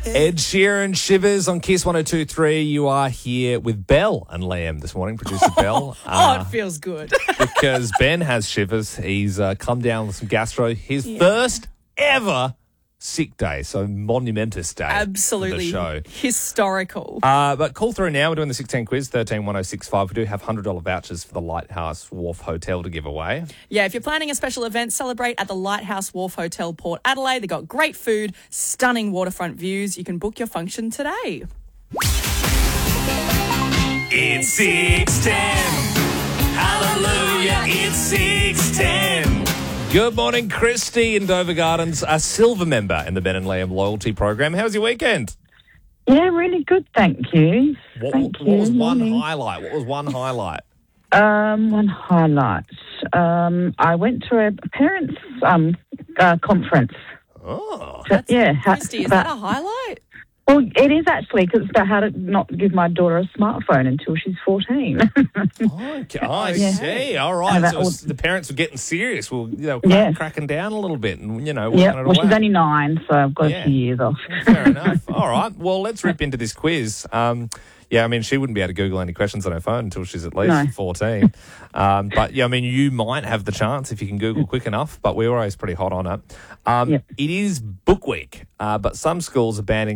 Ed Sheeran, Shivers on Kiss 102.3. You are here with Belle and Liam this morning, producer Belle. It feels good. Because Ben has shivers. He's come down with some gastro. His first ever sick day, so monumentous day. Absolutely For the show. historical. But call through now. We're doing the 610 quiz, 131065. We do have $100 vouchers for the Lighthouse Wharf Hotel to give away. Yeah, if you're planning a special event, celebrate at the Lighthouse Wharf Hotel, Port Adelaide. They've got great food, stunning waterfront views. You can book your function today. It's 610. Hallelujah, it's 610. Good morning, Christy in Dover Gardens, a silver member in the Ben and Liam loyalty program. How was your weekend? Yeah, really good, thank you. What was one highlight? What was one highlight? One highlight. I went to a parents' conference. Oh. Christy, is that a highlight? Well, it is actually, because it's about how to not give my daughter a smartphone until she's 14. Okay, I see. All right. So the parents were getting serious. Well, cracking down a little bit and, working it away. Well, she's only 9, so I've got a few years off. Fair enough. All right. Well, let's rip into this quiz. She wouldn't be able to Google any questions on her phone until she's at least 14. But you might have the chance if you can Google quick enough, but we're always pretty hot on it. It is Book Week, but some schools are banning